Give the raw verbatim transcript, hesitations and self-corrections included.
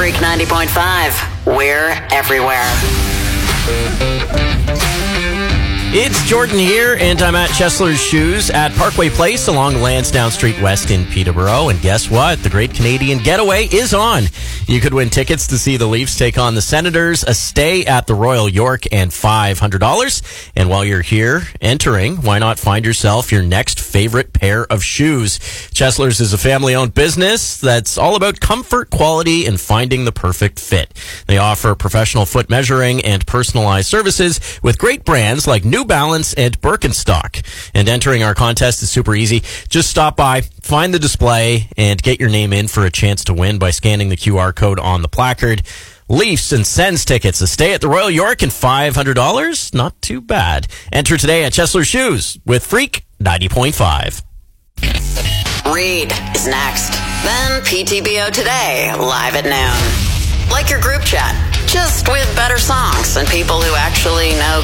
Freak ninety point five. We're everywhere. It's Jordan here, and I'm at Chesler's Shoes at Parkway Place along Lansdowne Street West in Peterborough. And guess what? The Great Canadian Getaway is on. You could win tickets to see the Leafs take on the Senators, a stay at the Royal York, and five hundred dollars. And while you're here entering, why not find yourself your next favorite pair of shoes? Chesler's is a family-owned business that's all about comfort, quality, and finding the perfect fit. They offer professional foot measuring and personalized services with great brands like New Balance and Birkenstock. And entering our contest is super easy. Just stop by, find the display, and get your name in for a chance to win by scanning the Q R code on the placard. Leafs and Sens tickets, a stay at the Royal York, and five hundred dollars. Not too bad. Enter today at Chesler's Shoes with Freak ninety point five. Read is next. Then P T B O Today, live at noon. Like your group chat, just with better songs and people who actually know